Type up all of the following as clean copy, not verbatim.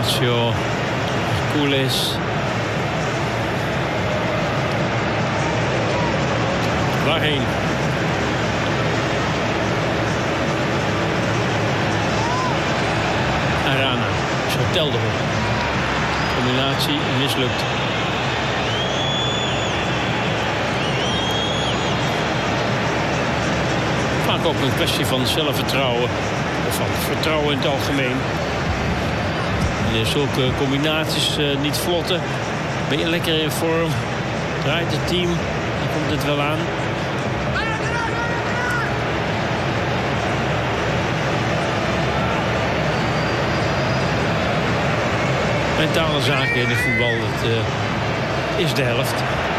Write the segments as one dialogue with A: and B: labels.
A: Ignacio Hercules. Waarheen? Arana. Soteldo. Combinatie mislukt. Vaak ook een kwestie van zelfvertrouwen. Of van vertrouwen in het algemeen. En zulke combinaties niet vlotten. Ben je lekker in vorm. Draait het team. Dan komt het wel aan. Mentale zaken in het voetbal, dat is de helft.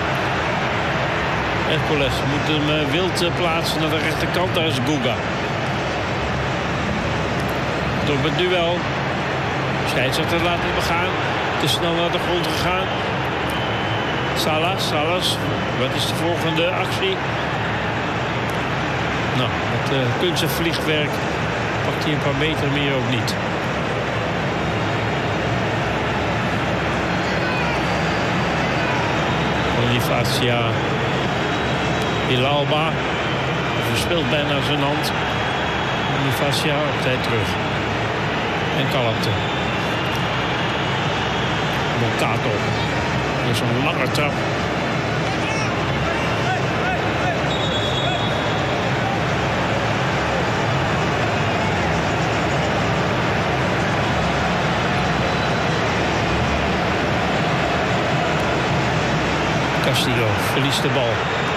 A: Hercules moet hem wild plaatsen naar de rechterkant. Daar is Guga. Door het duel. Scheidsrechter laat het begaan. Te snel naar de grond gegaan. Salas. Wat is de volgende actie? Nou, met kunst en vliegwerk pakt hij een paar meter meer ook niet. Bonifacia Ilalba verspeelt bijna zijn hand. Bonifacia op tijd terug. En kalmte. Mocato. Dat is een lange trap. Castillo verliest de bal.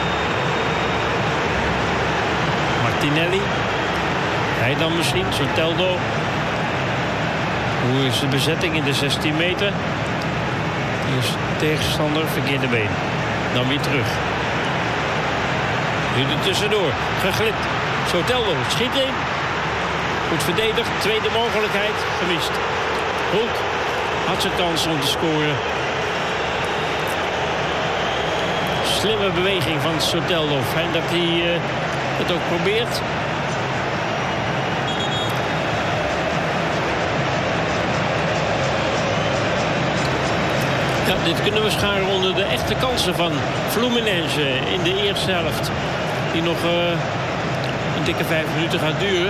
A: Martinelli. Hij dan misschien. Soteldo. Hoe is de bezetting in de 16 meter? Dus tegenstander verkeerde been. Dan weer terug. Nu er tussendoor. Geglipt. Soteldo schiet in. Goed verdedigd. Tweede mogelijkheid. Gemist. Hulk had zijn kans om te scoren. Slimme beweging van Soteldo. Fijn dat hij het ook probeert. Ja, dit kunnen we scharen onder de echte kansen van Fluminense in de eerste helft. Die nog een dikke 5 minuten gaat duren.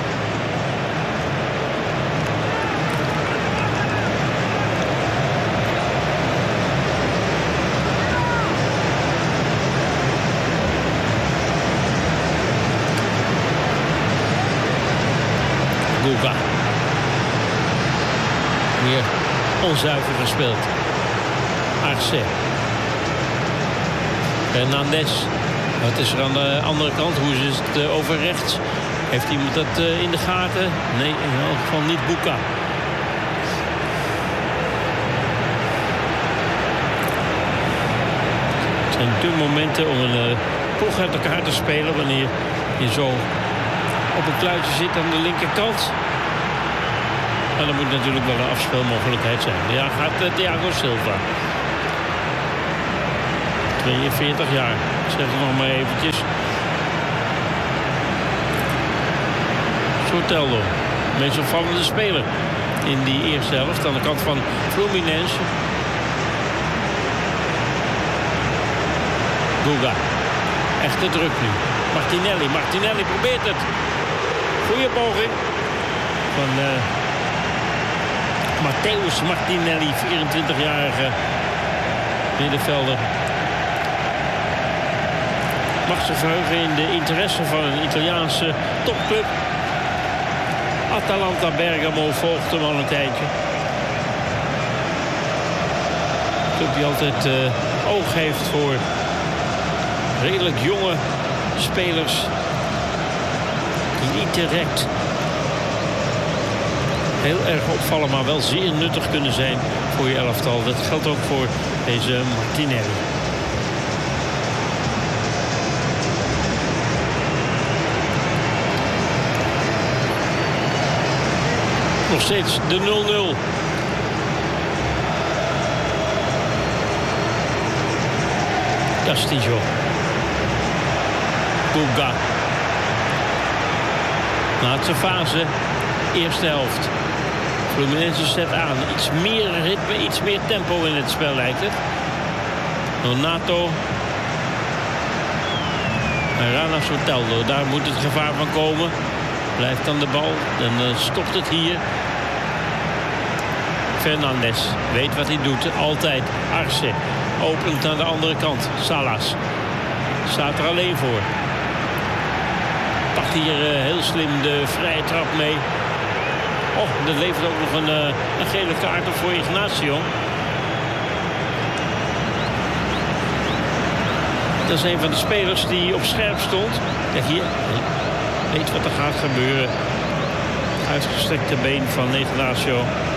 A: Guga. Weer onzuiver gespeeld. Arce. Hernandez. Wat is er aan de andere kant? Hoe is het over rechts? Heeft iemand dat in de gaten? Nee, in elk geval niet Buka. Het zijn de momenten om een ploeg uit elkaar te spelen wanneer je zo op een kluitje zit aan de linkerkant. Maar er moet natuurlijk wel een afspeelmogelijkheid zijn. Ja, gaat Thiago Silva. 42 jaar. Ik zeg het nog maar eventjes. Soteldo. De meest opvallende speler in die eerste helft. Aan de kant van Fluminense. Guga. Echte druk nu. Martinelli probeert het. Goeie poging van Matthäus Martinelli, 24-jarige middenvelder. Mag zich verheugen in de interesse van een Italiaanse topclub. Atalanta Bergamo volgt hem al een tijdje. Club die altijd oog heeft voor redelijk jonge spelers die niet direct heel erg opvallen, maar wel zeer nuttig kunnen zijn voor je elftal. Dat geldt ook voor deze Martinelli. Nog steeds de 0-0. Castillo. Guga. Laatste fase. Eerste helft. Fluminense zet aan. Iets meer ritme, iets meer tempo in het spel lijkt het. Nonato. En Rana Soteldo. Daar moet het gevaar van komen. Blijft dan de bal. Dan stopt het hier. Fernandes weet wat hij doet. Altijd. Arce. Opent aan de andere kant. Salas. Staat er alleen voor. Pakt hier heel slim de vrije trap mee. Oh, dat levert ook nog een gele kaart op voor Ignacio. Dat is een van de spelers die op scherp stond. Kijk hier. Weet wat er gaat gebeuren. Uitgestrekte been van Ignacio.